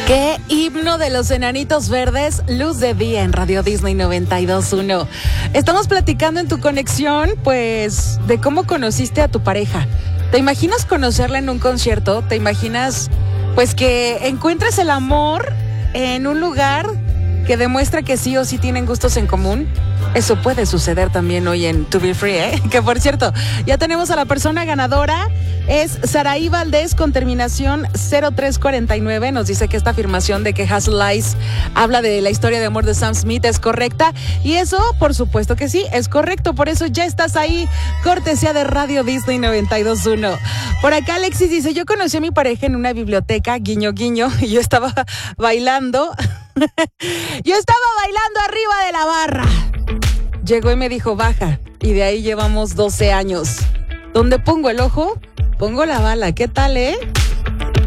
Qué himno de los Enanitos Verdes, Luz de Día en Radio Disney 92.1. Estamos platicando en tu conexión, pues, de cómo conociste a tu pareja. ¿Te imaginas conocerla en un concierto? ¿Te imaginas, pues, que encuentres el amor en un lugar que demuestra que sí o sí tienen gustos en común? Eso puede suceder también hoy en To Be Free, ¿eh? Que por cierto, ya tenemos a la persona ganadora. Es Saraí Valdés con terminación 0349. Nos dice que esta afirmación de que Hustle Lies habla de la historia de amor de Sam Smith es correcta. Y eso, por supuesto que sí, es correcto. Por eso ya estás ahí, cortesía de Radio Disney 92.1. Por acá Alexis dice, yo conocí a mi pareja en una biblioteca, guiño, guiño, y yo estaba bailando. Yo estaba bailando arriba de la barra. Llegó y me dijo, baja. Y de ahí llevamos 12 años. ¿Dónde pongo el ojo? Pongo la bala. ¿Qué tal,